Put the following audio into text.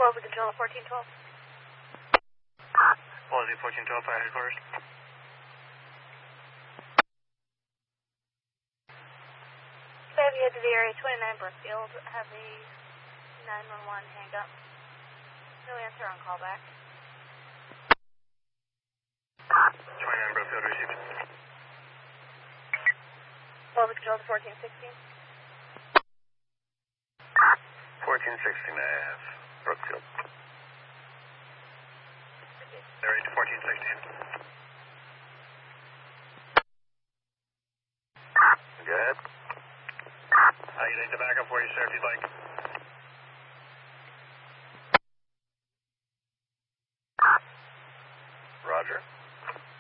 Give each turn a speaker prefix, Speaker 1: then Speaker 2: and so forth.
Speaker 1: Well, we control 1412.
Speaker 2: Well, Z 1412, fire headquarters.
Speaker 1: Have you head to the area 29 Brookfield, have a 911 hang up. No answer on callback.
Speaker 2: 29 Brookfield received.
Speaker 1: Well, we control 1416.
Speaker 2: 1416 Ave, Brookfield. Area 1416. Go ahead. I need to back up for you, sir, if you'd like.